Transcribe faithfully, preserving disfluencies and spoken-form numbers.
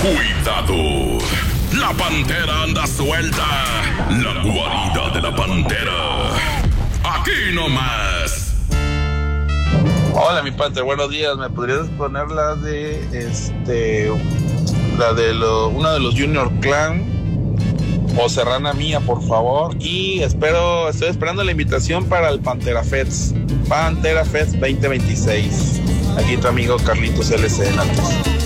Cuidado, la pantera anda suelta. La guarida de la pantera. Aquí nomás. Hola, mi Panther, buenos días. ¿Me podrías poner la de este, la de lo, una de los Junior Clan o Serrana Mía, por favor? Y espero, estoy esperando la invitación para el Pantera Fest, Pantera Fest veinte veintiséis. Aquí tu amigo Carlitos L C Nápoles.